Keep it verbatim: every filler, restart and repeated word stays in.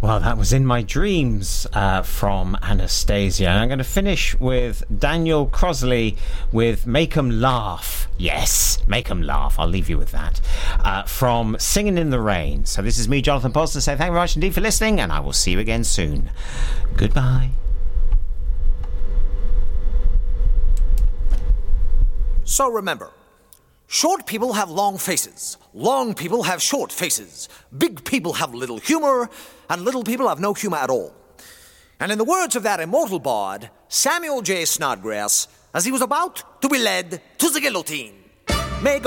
Well, that was In My Dreams uh, from Anastasia. And I'm going to finish with Daniel Crosley with Make 'Em Laugh. Yes, Make 'Em Laugh. I'll leave you with that. Uh, from Singing in the Rain. So this is me, Jonathan Poston, say thank you very much indeed for listening, and I will see you again soon. Goodbye. So remember, short people have long faces. Long people have short faces. Big people have little humor, and little people have no humor at all. And in the words of that immortal bard, Samuel J. Snodgrass, as he was about to be led to the guillotine, may